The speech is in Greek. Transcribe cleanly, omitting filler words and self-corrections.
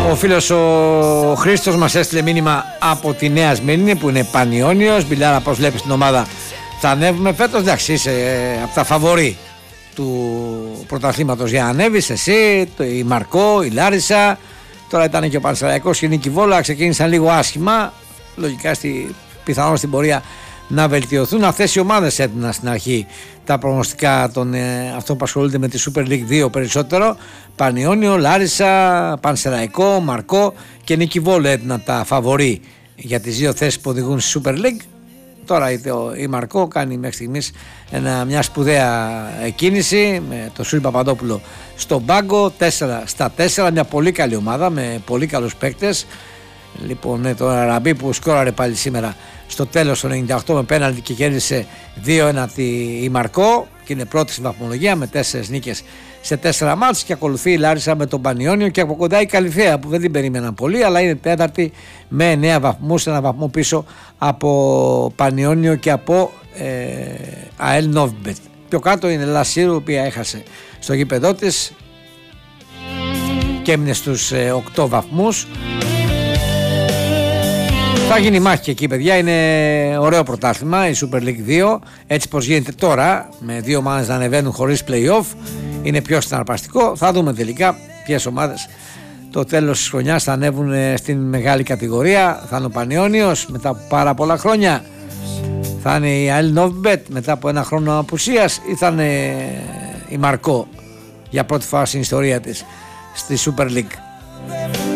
Ο φίλος ο Χρήστος μας έστειλε μήνυμα από τη Νέα Σμύρνη που είναι Πανιόνιος. Μπιλάρα, πώς βλέπεις την ομάδα, θα ανέβουμε φέτος? Εντάξει, είσαι από τα φαβορί του πρωταθλήματος για να ανέβεις. Εσύ, η Μαρκό, η Λάρισα. Τώρα ήταν και ο Πανσεραϊκός και η Νίκη Βόλα. Ξεκίνησαν λίγο άσχημα. Λογικά πιθανόν στην πορεία να βελτιωθούν. Αυτές οι ομάδες έδιναν στην αρχή τα προγνωστικά των αυτών που ασχολούνται με τη Super League 2 περισσότερο. Πανιόνιο, Λάρισα, Πανσεραϊκό, Μαρκό και Νίκη Βόλα έδιναν τα φαβορί για τις δύο θέσεις που οδηγούν στη Super League. Τώρα η Μαρκό κάνει μέχρι στιγμής μια σπουδαία κίνηση με τον Σούρι Παπαδόπουλο στον πάγκο, 4-4, μια πολύ καλή ομάδα με πολύ καλούς παίκτες. Λοιπόν, το Ραμπί που σκόραρε πάλι σήμερα στο τέλος το 98 με πέναλτι και κέρδισε 2-1 η Μαρκό και είναι πρώτη στην βαθμολογία με 4 νίκες σε 4 μάτς, και ακολουθεί η Λάρισα με τον Πανιόνιο και από κοντά η Καλυθέα που δεν την περίμεναν πολύ, αλλά είναι τέταρτη με 9 βαθμούς, ένα βαθμό πίσω από Πανιόνιο και από ΑΕΛ Νόβιμπετ. Πιο κάτω είναι Λασίρου, η οποία έχασε στο γήπεδό της και έμεινε στους 8 βαθμούς. Θα γίνει μάχη και εκεί, παιδιά. Είναι ωραίο πρωτάθλημα η Super League 2. Έτσι πως γίνεται τώρα, με δύο ομάδες να ανεβαίνουν χωρίς play-off, είναι πιο συναρπαστικό. Θα δούμε τελικά ποιες ομάδες το τέλος της χρονιάς θα ανέβουν στην μεγάλη κατηγορία. Θα είναι ο Πανιόνιος μετά από πάρα πολλά χρόνια, θα είναι η ΑΕΛ Νόβιμπετ μετά από ένα χρόνο απουσίας, ή θα είναι η Μαρκό για πρώτη φορά στην ιστορία της στη Super League.